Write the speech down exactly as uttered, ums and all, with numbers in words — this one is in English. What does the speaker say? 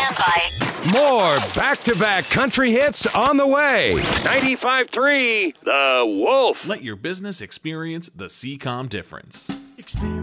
stand by. More back-to-back country hits on the way. ninety-five point three The Wolf. Let your business experience the C COM difference. Experience